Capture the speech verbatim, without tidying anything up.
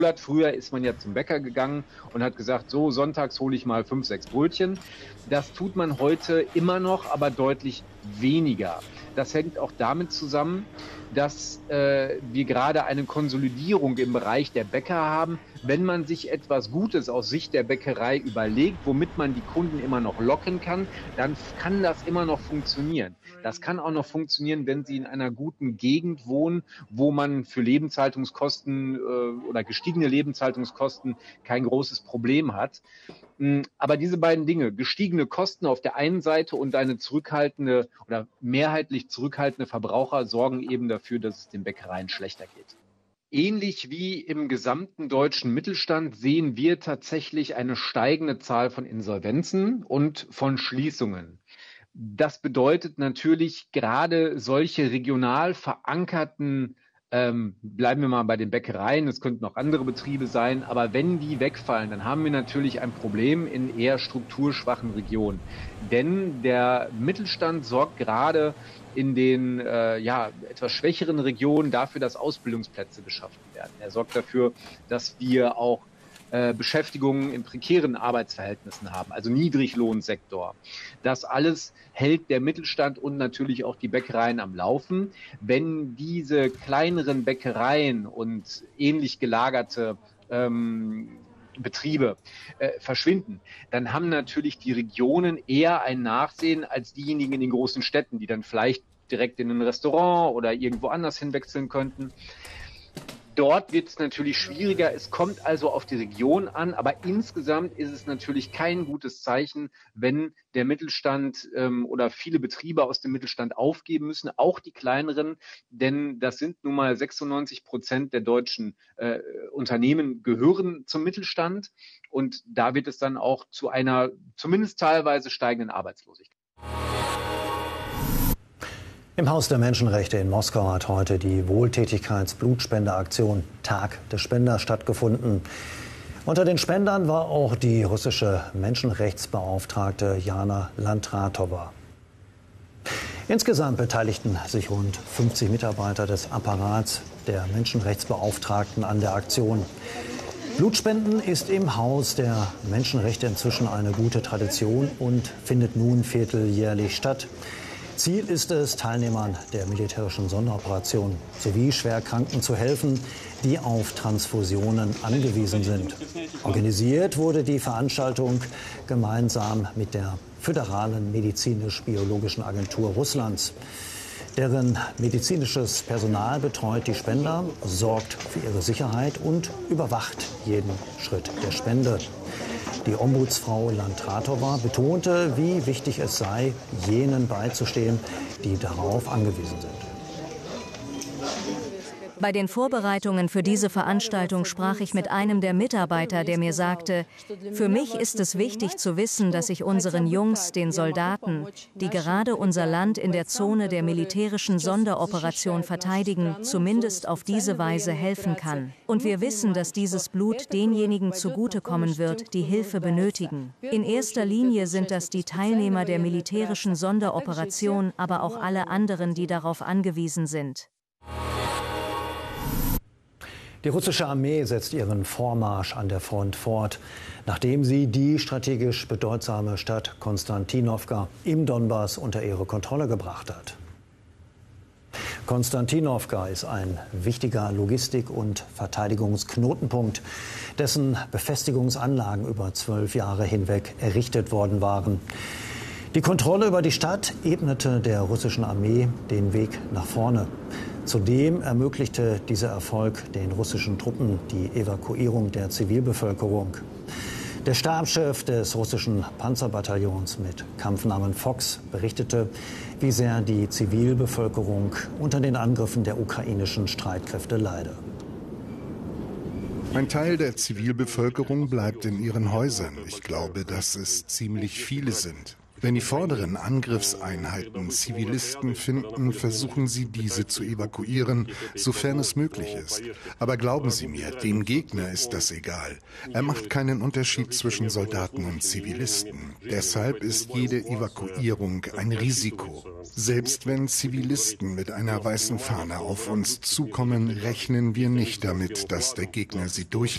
Früher ist man ja zum Bäcker gegangen und hat gesagt, so sonntags hole ich mal fünf, sechs Brötchen. Das tut man heute immer noch, aber deutlich weniger. Das hängt auch damit zusammen, dass äh, wir gerade eine Konsolidierung im Bereich der Bäcker haben. Wenn man sich etwas Gutes aus Sicht der Bäckerei überlegt, womit man die Kunden immer noch locken kann, dann kann das immer noch funktionieren. Das kann auch noch funktionieren, wenn Sie in einer guten Gegend wohnen, wo man für Lebenshaltungskosten äh, oder gestiegene Lebenshaltungskosten kein großes Problem hat. Aber diese beiden Dinge, gestiegene Kosten auf der einen Seite und eine zurückhaltende oder mehrheitlich zurückhaltende Verbraucher, sorgen eben dafür, dass es den Bäckereien schlechter geht. Ähnlich wie im gesamten deutschen Mittelstand sehen wir tatsächlich eine steigende Zahl von Insolvenzen und von Schließungen. Das bedeutet natürlich gerade solche regional verankerten, ähm, bleiben wir mal bei den Bäckereien, es könnten auch andere Betriebe sein, aber wenn die wegfallen, dann haben wir natürlich ein Problem in eher strukturschwachen Regionen. Denn der Mittelstand sorgt gerade in den äh, ja, etwas schwächeren Regionen dafür, dass Ausbildungsplätze geschaffen werden. Er sorgt dafür, dass wir auch äh, Beschäftigungen in prekären Arbeitsverhältnissen haben, also Niedriglohnsektor. Das alles hält der Mittelstand und natürlich auch die Bäckereien am Laufen. Wenn diese kleineren Bäckereien und ähnlich gelagerte ähm, Betriebe äh, verschwinden, dann haben natürlich die Regionen eher ein Nachsehen als diejenigen in den großen Städten, die dann vielleicht direkt in ein Restaurant oder irgendwo anders hinwechseln könnten. Dort wird es natürlich schwieriger. Es kommt also auf die Region an, aber insgesamt ist es natürlich kein gutes Zeichen, wenn der Mittelstand ähm, oder viele Betriebe aus dem Mittelstand aufgeben müssen, auch die kleineren, denn das sind nun mal sechsundneunzig Prozent der deutschen äh, Unternehmen gehören zum Mittelstand und da wird es dann auch zu einer zumindest teilweise steigenden Arbeitslosigkeit. Im Haus der Menschenrechte in Moskau hat heute die Wohltätigkeits-Blutspendeaktion Tag des Spenders stattgefunden. Unter den Spendern war auch die russische Menschenrechtsbeauftragte Jana Lantratowa. Insgesamt beteiligten sich rund fünfzig Mitarbeiter des Apparats der Menschenrechtsbeauftragten an der Aktion. Blutspenden ist im Haus der Menschenrechte inzwischen eine gute Tradition und findet nun vierteljährlich statt. Ziel ist es, Teilnehmern der militärischen Sonderoperation sowie Schwerkranken zu helfen, die auf Transfusionen angewiesen sind. Organisiert wurde die Veranstaltung gemeinsam mit der Föderalen Medizinisch-Biologischen Agentur Russlands. Deren medizinisches Personal betreut die Spender, sorgt für ihre Sicherheit und überwacht jeden Schritt der Spende. Die Ombudsfrau Lantratowa betonte, wie wichtig es sei, jenen beizustehen, die darauf angewiesen sind. Bei den Vorbereitungen für diese Veranstaltung sprach ich mit einem der Mitarbeiter, der mir sagte, für mich ist es wichtig zu wissen, dass ich unseren Jungs, den Soldaten, die gerade unser Land in der Zone der militärischen Sonderoperation verteidigen, zumindest auf diese Weise helfen kann. Und wir wissen, dass dieses Blut denjenigen zugutekommen wird, die Hilfe benötigen. In erster Linie sind das die Teilnehmer der militärischen Sonderoperation, aber auch alle anderen, die darauf angewiesen sind. Die russische Armee setzt ihren Vormarsch an der Front fort, nachdem sie die strategisch bedeutsame Stadt Konstantinowka im Donbass unter ihre Kontrolle gebracht hat. Konstantinowka ist ein wichtiger Logistik- und Verteidigungsknotenpunkt, dessen Befestigungsanlagen über zwölf Jahre hinweg errichtet worden waren. Die Kontrolle über die Stadt ebnete der russischen Armee den Weg nach vorne. Zudem ermöglichte dieser Erfolg den russischen Truppen die Evakuierung der Zivilbevölkerung. Der Stabschef des russischen Panzerbataillons mit Kampfnamen Fox berichtete, wie sehr die Zivilbevölkerung unter den Angriffen der ukrainischen Streitkräfte leide. Ein Teil der Zivilbevölkerung bleibt in ihren Häusern. Ich glaube, dass es ziemlich viele sind. Wenn die vorderen Angriffseinheiten Zivilisten finden, versuchen sie, diese zu evakuieren, sofern es möglich ist. Aber glauben Sie mir, dem Gegner ist das egal. Er macht keinen Unterschied zwischen Soldaten und Zivilisten. Deshalb ist jede Evakuierung ein Risiko. Selbst wenn Zivilisten mit einer weißen Fahne auf uns zukommen, rechnen wir nicht damit, dass der Gegner sie durchlässt.